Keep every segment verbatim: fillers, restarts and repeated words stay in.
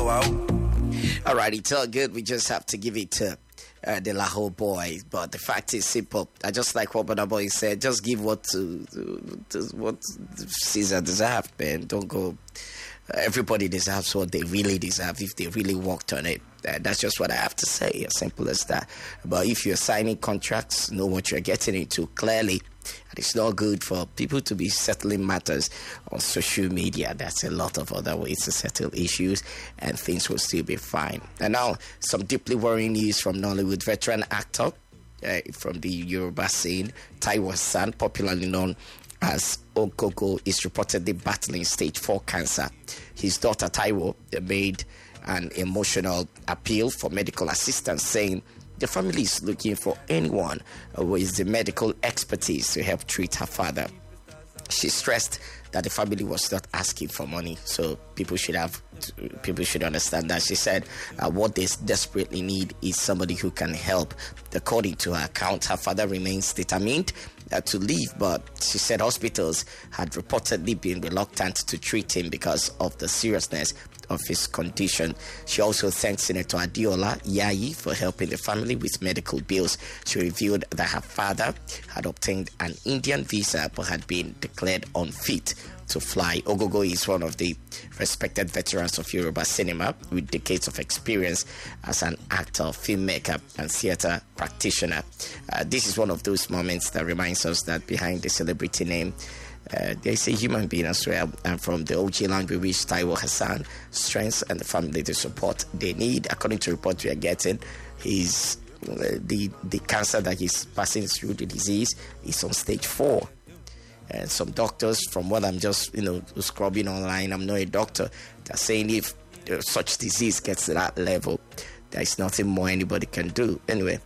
All right, it's all good. We just have to give it to uh, the Lahore boy. But the fact is simple. I just like what Brother Boy said. Just give what to, to, to what Caesar deserves, man. Don't go. Uh, everybody deserves what they really deserve if they really worked on it. Uh, that's just what I have to say. As simple as that. But if you're signing contracts, know what you're getting into clearly. And it's not good for people to be settling matters on social media. That's a lot of other ways to settle issues, and things will still be fine. And now, some deeply worrying news from Nollywood veteran actor uh, from the Yoruba scene, Taiwo Hassan, popularly known as Ogogo, is reportedly battling stage four cancer. His daughter Taiwo made an emotional appeal for medical assistance, saying the family is looking for anyone with the medical expertise to help treat her father. She stressed that the family was not asking for money, so people should have people should understand that. She said uh, what they desperately need is somebody who can help. According to her account, her father remains determined uh, to leave, but she said hospitals had reportedly been reluctant to treat him because of the seriousness of his condition. She also thanked Senator Adiola Yayi for helping the family with medical bills. She revealed that her father had obtained an Indian visa but had been declared unfit to fly. Ogogo is one of the respected veterans of Yoruba cinema with decades of experience as an actor, filmmaker, and theater practitioner. Uh, this is one of those moments that reminds us that behind the celebrity name, Uh, there's a human being as well, and from the O G language, which Taiwo Hassan strengths and the family the support they need. According to reports we are getting, he's uh, the the cancer that he's passing through, the disease, is on stage four. And some doctors, from what I'm just you know scrubbing online, I'm not a doctor, they're saying if uh, such disease gets to that level, there is nothing more anybody can do. Anyway,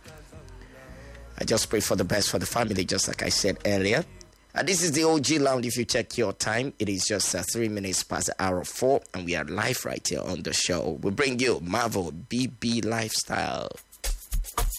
I just pray for the best for the family, just like I said earlier. Uh, this is the O G Lounge. If you check your time, it is just uh, three minutes past the hour of four, and we are live right here on the show. We bring you Marvel B B Lifestyle.